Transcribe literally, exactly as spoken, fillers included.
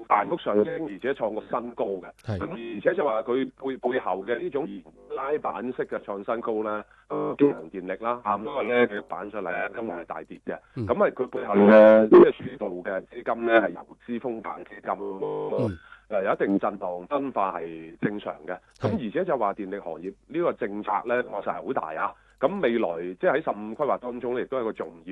大幅上升，而且創個新高嘅。咁而且就話佢背背後嘅呢種拉板式嘅創新高咧，京能電力啦，咁因為咧佢板上嚟咧今日係大跌嘅。咁啊佢背後嘅即係主導嘅資金咧係游資風板基金。嗯誒有一定震盪分化係正常嘅，咁而且就話電力行業呢個政策咧確實係好大啊！咁未來即係喺十五規劃當中咧，亦都係一個重要。